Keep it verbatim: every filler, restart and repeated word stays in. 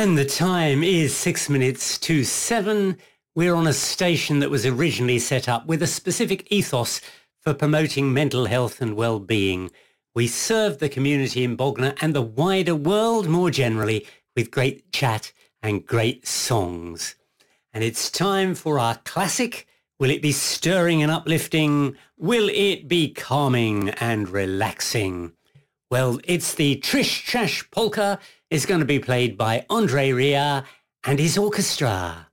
And the time is six minutes to seven. We're on a station that was originally set up with a specific ethos for promoting mental health and well-being. We serve the community in Bognor and the wider world more generally with great chat and great songs. And it's time for our classic. Will it be stirring and uplifting? Will it be calming and relaxing? Well, it's the Trish Trash Polka. It's going to be played by Andre Ria and his orchestra.